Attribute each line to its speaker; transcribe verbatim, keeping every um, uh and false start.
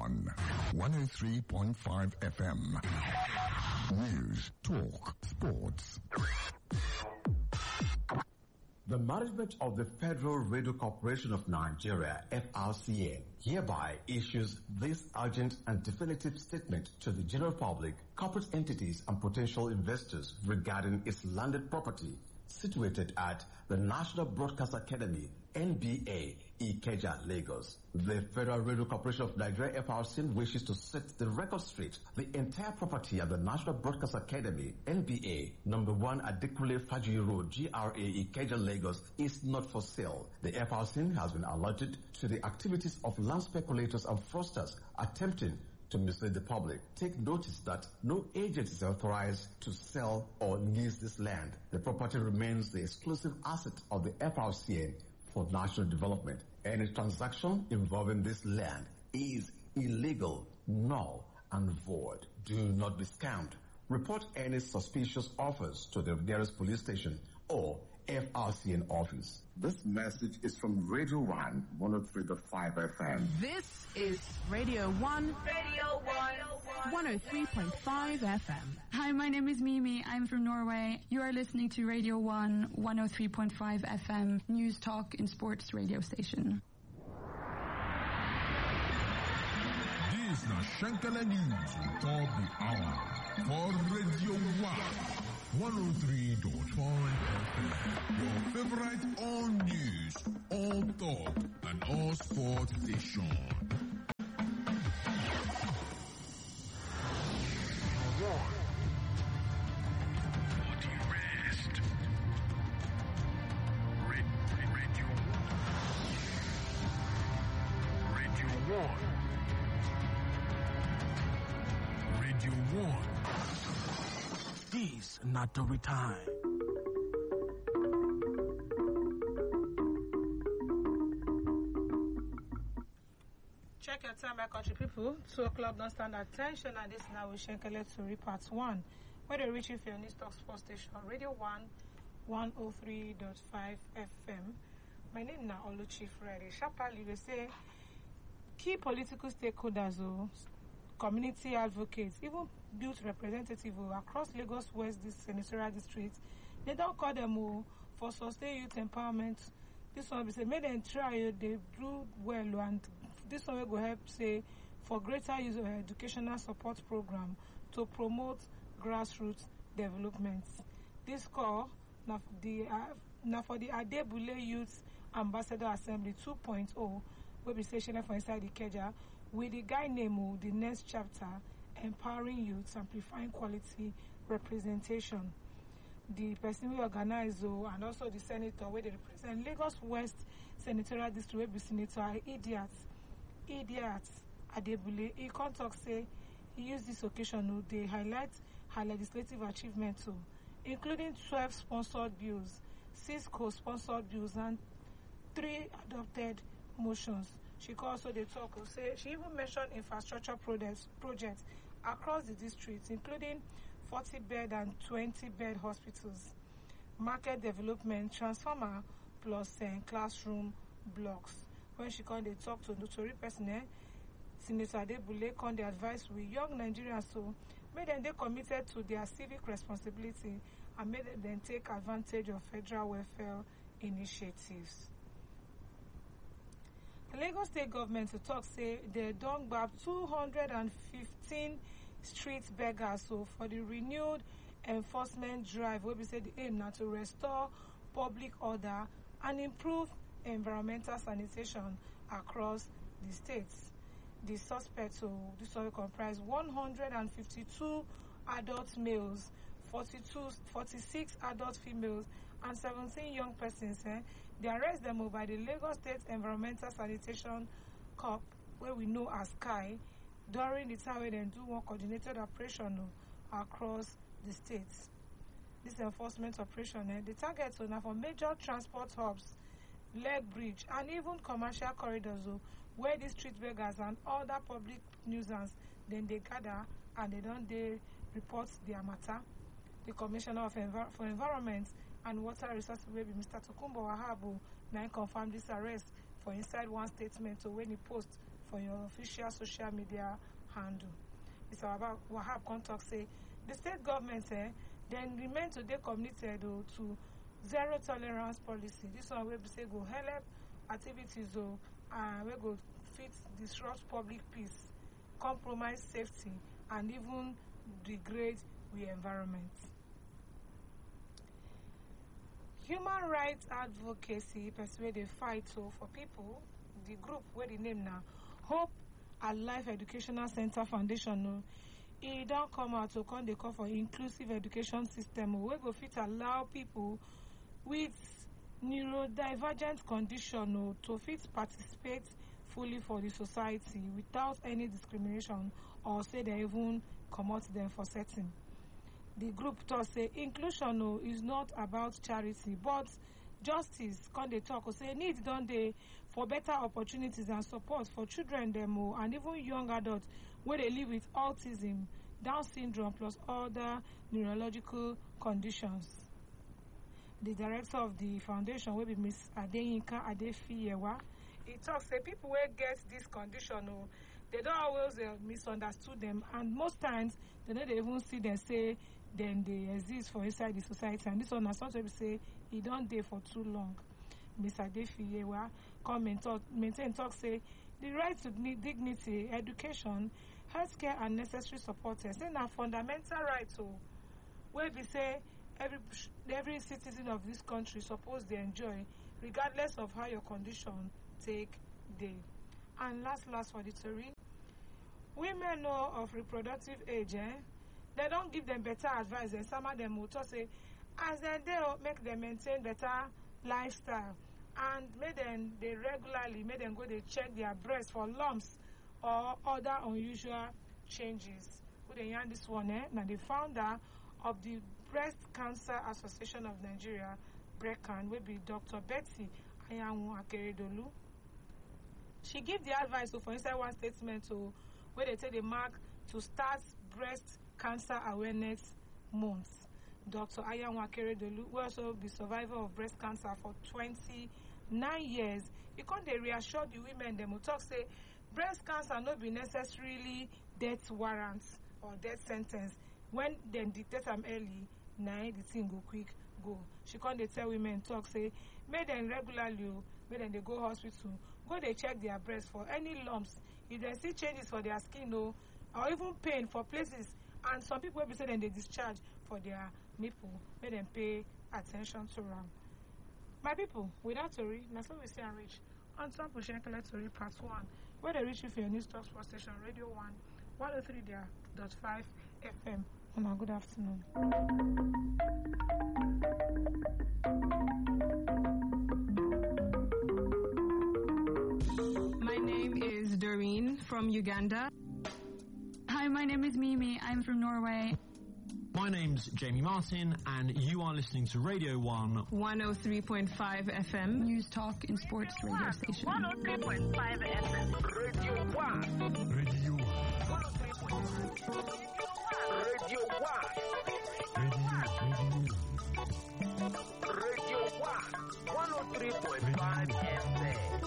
Speaker 1: one, one oh three point five F M. News, talk, sports.
Speaker 2: The management of the Federal Radio Corporation of Nigeria, F R C N, hereby issues this urgent and definitive statement to the general public, corporate entities and potential investors regarding its landed property situated at the National Broadcast Academy, N B A, Ikeja, Lagos. The Federal Radio Corporation of Nigeria, F R C N, wishes to set the record straight. The entire property at the National Broadcast Academy, N B A, number one Adekunle Fajuyi Road, G R A, Ikeja, Lagos, is not for sale. The F R C N has been alerted to the activities of land speculators and fraudsters attempting to mislead the public. Take notice that no agent is authorized to sell or lease this land. The property remains the exclusive asset of the F R C N for national development. Any transaction involving this land is illegal, null, and void. Do not be scammed. Report any suspicious offers to the nearest police station or F R C N office. This message is from Radio one, one oh three point five F M.
Speaker 3: This is Radio one.
Speaker 4: Radio one.
Speaker 3: one oh three point five F M.
Speaker 5: Hi, my name is Mimi. I'm from Norway. You are listening to Radio one, one oh three point five F M, news, talk, and sports radio station.
Speaker 1: This is Shankala News on top the hour for Radio one, one oh three point five F M. Your favorite all news, all talk, and all sports station.
Speaker 6: This not to retire.
Speaker 4: Check your time, my country people. Two o'clock don't stand attention, and this now we Shenkele to report one. Where they reach you for your news talk sports station, Radio one, one oh three point five F M. My name is Oluchi Friday. Sharply, they say key political stakeholders, oh, community advocates, even youth representatives across Lagos West, this senatorial district, they don't call them oh, for sustain youth empowerment. This one, we say, make them try, they do well, and this one will help, say, for greater use of educational support program to promote grassroots development. This call, now for the, uh, now for the Adebule Youth Ambassador Assembly two point oh, will be stationed for inside the Ikeja, with the guy named the next chapter, Empowering Youth, Amplifying Quality Representation. The person we organize oh, and also the senator where they represent Lagos West Senatorial District will be Senator Idiot, Idiot Adebule. He can talk say he used this occasion oh, they highlight her legislative achievements, oh, including twelve sponsored bills, six co-sponsored bills, and three adopted motions. She could also they talk or say she even mentioned infrastructure projects projects across the district, including forty bed and twenty bed hospitals, market development, transformer plus uh, classroom blocks. When she come they talk to Notori personnel, Senator Adebule come they advise with young Nigerians so make them they committed to their civic responsibility and make them take advantage of federal welfare initiatives. The Lagos State government to talk say they don't grab two hundred fifteen street beggars so for the renewed enforcement drive where we say the aim now to restore public order and improve environmental sanitation across the states. The suspects so this will comprise one hundred fifty-two adult males, forty-two, forty-six adult females, and seventeen young persons. Eh? They arrest them by the Lagos State Environmental Sanitation Corps, where we know as S C I, during the time when they do one coordinated operation uh, across the states. This enforcement operation, eh, the target so now for major transport hubs, leg bridge, and even commercial corridors uh, where the street beggars and other public nuisance then they gather and they don't they report their matter. The Commissioner of Envi- for Environment and Water Resources will be Mister Tokumbo Wahabu now confirmed this arrest for inside one statement so when he post for your official social media handle. Mister Wahab Kontok say the state government eh, then remain to dey committed oh, to zero tolerance policy. This one will say go help activities oh, uh, we go fit disrupt public peace, compromise safety, and even degrade the environment. Human rights advocacy persuade a fight so for people. The group where the name now Hope Alive Educational Center Foundation. No, it don't come out to come they call for inclusive education system. We go fit allow people with neurodivergent condition no, to fit participate fully for the society without any discrimination or say they even come out them for setting. The group does say inclusion no, is not about charity but justice. Can they talk or say need don't they for better opportunities and support for children them oh, and even young adults where they live with autism, Down syndrome plus other neurological conditions. The director of the foundation will be Miss Adeyinka Adefiyewa. He talks say people who get this condition oh, they don't always uh, misunderstood them, and most times they don't even see them say then they exist for inside the society, and this one has not to say he don't there for too long. Miss Adefiyewa come and talk, maintain talk say the right to dignity, education, healthcare and necessary support say na fundamental right oh, where we say every every citizen of this country supposed to enjoy regardless of how your condition take day. And last last for the story, women know of reproductive age, eh? They don't give them better advice, and some of them will talk say as they they make them maintain better lifestyle, and make them they regularly make them go they check their breasts for lumps or other unusual changes. Who they yarn this one, eh? Now the founder of the Breast Cancer Association of Nigeria, BRECAN, will be Doctor Betty Ayanwu Akeredolu. She gave the advice so for inside one statement to where they take the mark to start breast cancer awareness month. Doctor Ayanwu Akeredolu will also be survivor of breast cancer for twenty-nine years. He can't they reassure the women them who talk say breast cancer not be necessarily death warrants or death sentence. When them detect them early, now the thing go quick go. She can't they tell women talk say make them regularly, make them they go hospital, go they check their breast for any lumps. If they see changes for their skin no, or even pain for places, and some people will be saying they discharge for their nipple, make them pay attention to them. My people, without Tori, that's what we say and reach. On top of Shenkele Tori part one, where they reach you for your news talk sports station, Radio one, one oh three point five F M. Oh, good afternoon.
Speaker 7: My name is Doreen from Uganda.
Speaker 5: Hi, my name is Mimi. I'm from Norway.
Speaker 6: My name's Jamie Martin, and you are listening to Radio one.
Speaker 7: one oh three point five F M.
Speaker 5: News Talk in Sports Radio Station.
Speaker 8: one oh three point five F M.
Speaker 1: Radio one. Radio one.